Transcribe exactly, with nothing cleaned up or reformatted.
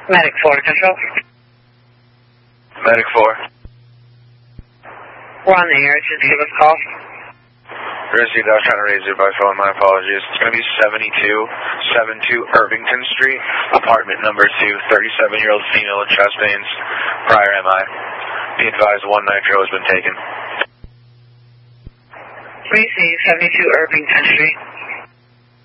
Medic four, control. Medic four. We're on the air, just give us a call. Received, I was trying to raise your by phone, my apologies. It's going to be seventy-two seventy-two Irvington Street, apartment number two, thirty-seven-year-old female with chest pains, prior M I. Be advised one nitro has been taken. Received, seventy-two Irvington Street.